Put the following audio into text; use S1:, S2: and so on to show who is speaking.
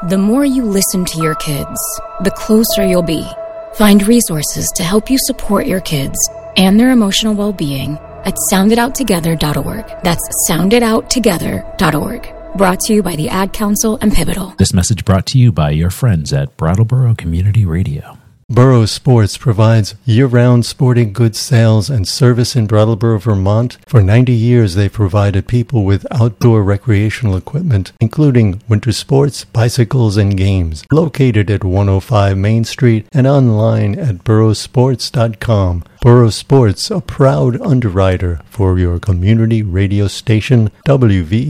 S1: The more you listen to your kids, the closer you'll be. Find resources to help you support your kids and their emotional well-being at sounditouttogether.org. That's sounditouttogether.org. Brought to you by the Ad Council and Pivotal.
S2: This message brought to you by your friends at Brattleboro Community Radio.
S3: Burrow Sports provides year-round sporting goods sales and service in Brattleboro, Vermont. For 90 years, they provided people with outdoor recreational equipment, including winter sports, bicycles, and games. Located at 105 Main Street and online at burrowsports.com. Burrow Sports, a proud underwriter for your community radio station, WVE.